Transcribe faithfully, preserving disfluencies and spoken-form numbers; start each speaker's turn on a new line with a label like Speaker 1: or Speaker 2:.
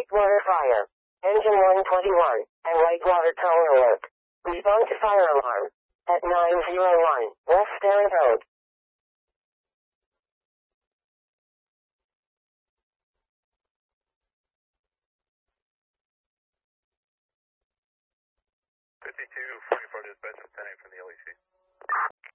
Speaker 1: Whitewater fire. Engine one twenty-one, and Whitewater Tower alert. Respond to fire alarm. At nine oh one, West Sterling Road.
Speaker 2: fifty-two forty-four dispatch, ten eight from the L E C.